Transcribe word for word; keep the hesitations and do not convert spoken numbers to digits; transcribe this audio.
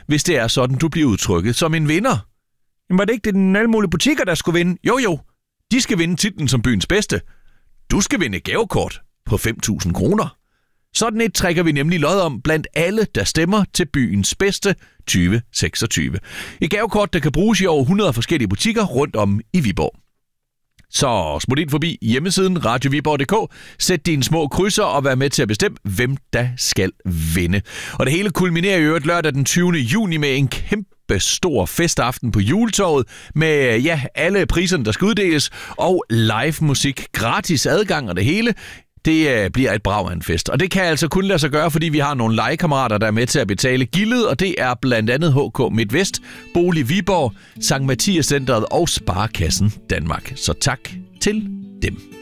hvis det er sådan, du bliver udtrykket som en vinder. Men var det ikke den alle mulige butikker, der skulle vinde? Jo jo, de skal vinde titlen som byens bedste. Du skal vinde gavekort på fem tusind kroner. Sådan et trækker vi nemlig lod om blandt alle, der stemmer til byens bedste tyve seksogtyve. Et gavekort, der kan bruges i over hundrede forskellige butikker rundt om i Viborg. Så smut ind forbi hjemmesiden radio viborg punktum d k, sæt dine små krydser og vær med til at bestemme, hvem der skal vinde. Og det hele kulminerer i øvrigt lørdag den tyvende juni med en kæmpe stor festaften på Juletorvet med ja, alle priserne, der skal uddeles, og live musik, gratis adgang og det hele. Det bliver et brag af en fest, og det kan altså kun lade sig gøre, fordi vi har nogle legekammerater, der er med til at betale gildet, og det er blandt andet H K MidtVest, Bolig Viborg, Sankt Mathias Centret og Sparekassen Danmark. Så tak til dem.